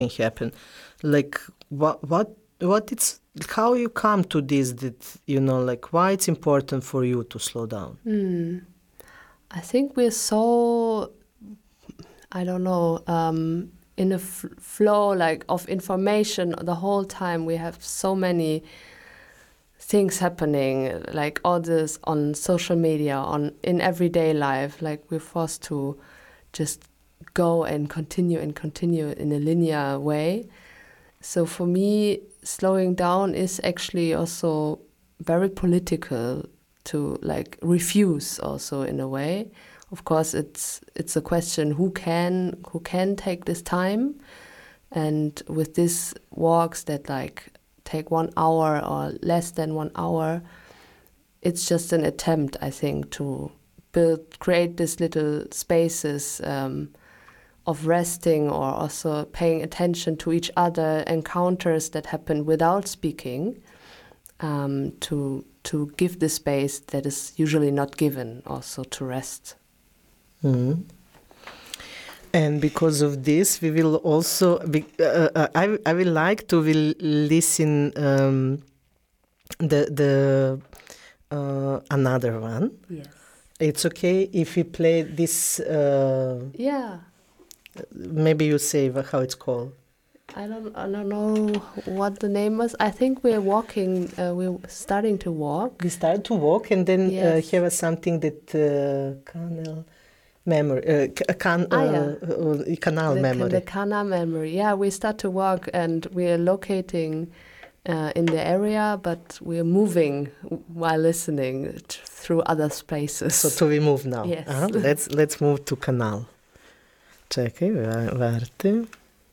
can happen. Like what it's how you come to this, that like why it's important for you to slow down. I think we're so, I don't know, in a flow like of information the whole time. We have so many things happening, like all this on social media, in everyday life. Like we're forced to just go and continue in a linear way. So for me, slowing down is actually also very political, to like refuse also in a way. Of course, it's a question who can take this time, and with these walks that like take 1 hour or less than 1 hour, it's just an attempt, I think, to create these little spaces of resting, or also paying attention to each other, encounters that happen without speaking, to give the space that is usually not given, also to rest. Mm-hmm. And because of this, we will also. I will like to will listen the another one. Yes. It's okay if we play this. Yeah. Maybe you say how it's called. I don't know what the name was. I think we're walking. We're starting to walk. We start to walk, and then Yes. have something that canal memory. Canal memory. The canal memory. Yeah, we start to walk, and we're locating in the area, but we're moving while listening through other spaces. So we move now. Yes. Let's move to canal. Čekaj, varte.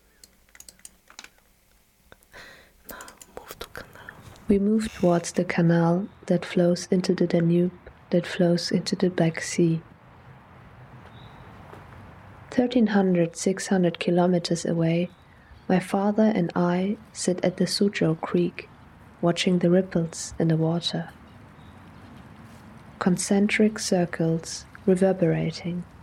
Now move to canal. We move towards the canal that flows into the Danube, that flows into the Black Sea. 1,600 kilometers away, my father and I sit at the Suzhou Creek, watching the ripples in the water. Concentric circles reverberating.